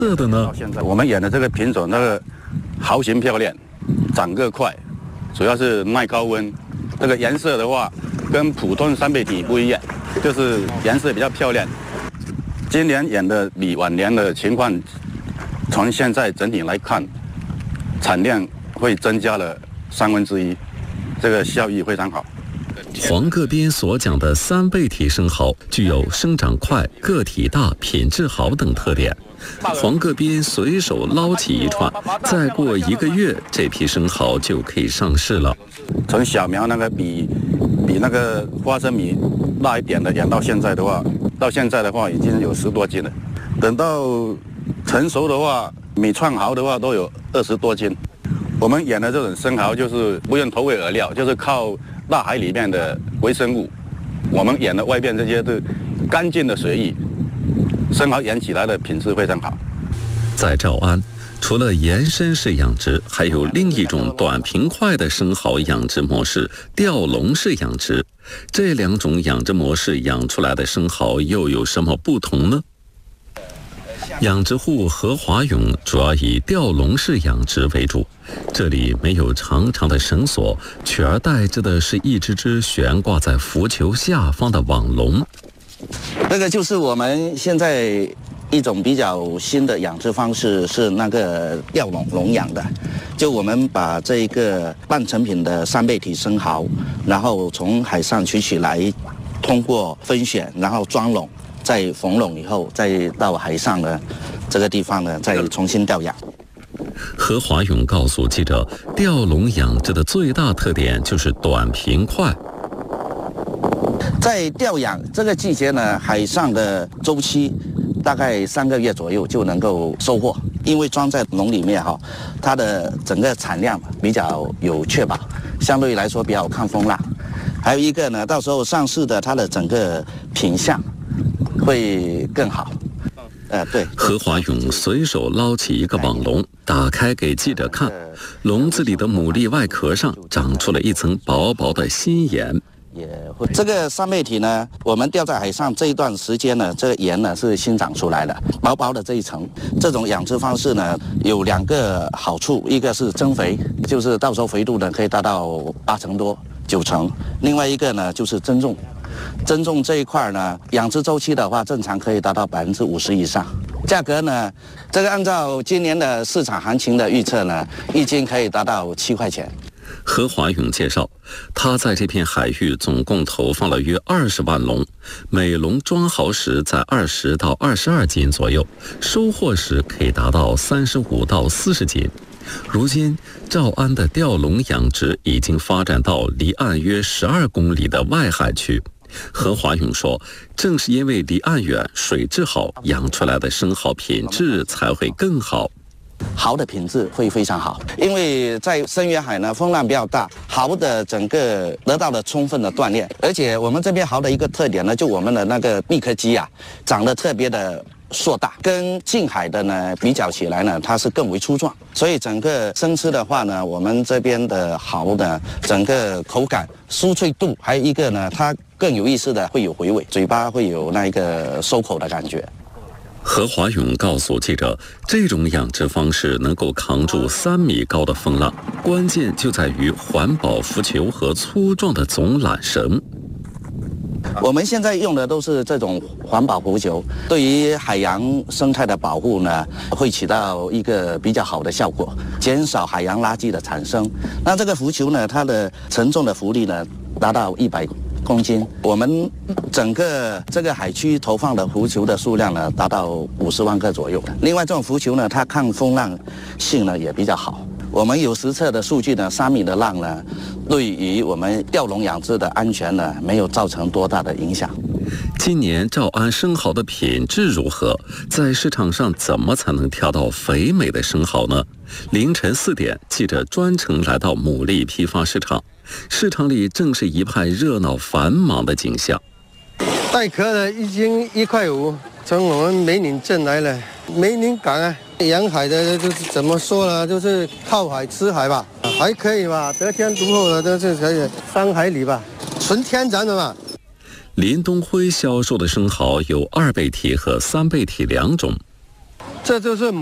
色的呢？ 现在我们养的这个品种，那个毫型漂亮，长个快，主要是耐高温。这个颜色的话，跟普通三倍体不一样，就是颜色比较漂亮。今年养的比往年的情况，从现在整体来看，产量会增加了1/3，这个效益非常好。 黄个边所讲的三倍体生蚝具有生长快、个体大、品质好等特点。黄个边随手捞起一串，再过1个月，这批生蚝就可以上市了。 从小苗那个比那个花生米大一点的养到现在的话，已经有10多斤了。等到成熟的话，米串蚝的话都有20多斤。我们养的这种生蚝就是不用投喂饵料，就是靠大海里面的微生物。我们养的外边这些都干净的水域，生蚝养起来的品质非常好。 在诏安，除了延伸式养殖，还有另一种短平快的生蚝养殖模式——吊笼式养殖。这2种养殖模式养出来的生蚝又有什么不同呢？养殖户何华勇主要以吊笼式养殖为主，这里没有长长的绳索，取而代之的是一只只悬挂在浮球下方的网笼。 这个就是我们现在一种比较新的养殖方式，是那个吊笼养的。就我们把这一个半成品的三倍体生蚝，然后从海上取起来，通过分选，然后装笼，再缝笼以后，再到海上呢这个地方呢再重新吊养。 何华勇告诉记者，吊笼养殖的最大特点就是短平快。 在吊养这个季节呢，海上的周期大概3个月左右就能够收获，因为装在笼里面它的整个产量比较有确保，相对来说比较抗风浪。还有一个呢，到时候上市的它的整个品相会更好。对。 何华勇随手捞起一个网笼，打开给记者看，笼子里的牡蛎外壳上长出了一层薄薄的新盐。 这个三倍体呢，我们钓在海上这一段时间呢，这个盐呢是新长出来的，薄薄的这一层。这种养殖方式呢有2个好处，一个是增肥，就是到时候肥度呢可以达到8成多、9成。另外一个呢就是增重，增重这一块呢，养殖周期的话，正常可以达到50%以上。价格呢，这个按照今年的市场行情的预测呢，1斤可以达到7块钱。 何华勇介绍，他在这片海域总共投放了约20万笼，每笼装好时在20到22斤左右，收获时可以达到35到40斤。如今，诏安的吊笼养殖已经发展到离岸约12公里的外海区。何华勇说，正是因为离岸远、水质好，养出来的生蚝品质才会更好。 蚝的品质会非常好，因为在深远海呢，风浪比较大，蚝的整个得到了充分的锻炼，而且我们这边蚝的一个特点呢，就我们的那个闭壳肌长得特别的硕大，跟近海的呢比较起来呢，它是更为粗壮，所以整个生吃的话呢，我们这边的蚝呢，整个口感、酥脆度，还有一个呢，它更有意思的会有回味，嘴巴会有那一个收口的感觉。 何华勇告诉记者，这种养殖方式能够扛住3米高的风浪，关键就在于环保浮球和粗壮的总缆绳。 我们现在用的都是这种环保浮球，对于海洋生态的保护呢，会起到一个比较好的效果，减少海洋垃圾的产生。那这个浮球呢，它的承重的浮力呢，达到100公斤。我们整个这个海区投放的浮球的数量呢，达到50万个左右。另外，这种浮球呢，它抗风浪性呢也比较好。我们有实测的数据呢，3米的浪呢，对于我们吊笼养殖的安全呢，没有造成多大的影响。 今年诏安生蚝的品质如何？在市场上怎么才能挑到肥美的生蚝呢？凌晨4点，记者专程来到牡蛎批发市场，市场里正是一派热闹繁忙的景象。 带壳的1斤1.5块，从我们梅岭镇来了。梅岭港沿海的就是怎么说呢，就是靠海吃海吧，还可以吧，得天独厚的都是可以3海里吧，纯天然的嘛。 林东辉销售的生蚝有2倍体和3倍体2种。 这就是